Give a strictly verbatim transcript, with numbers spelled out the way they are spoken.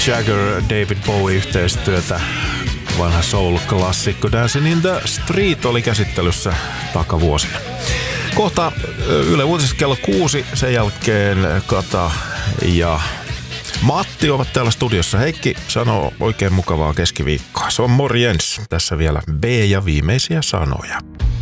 Jagger, David Bowie yhteistyötä. Vanha soul-klassikko Dancing in the Street oli käsittelyssä takavuosina. Kohta Yle Uutisissa kello kuusi, sen jälkeen Kata ja Matti ovat täällä studiossa. Heikki sanoo oikein mukavaa keskiviikkoa. Se on morjens. Tässä vielä B ja viimeisiä sanoja.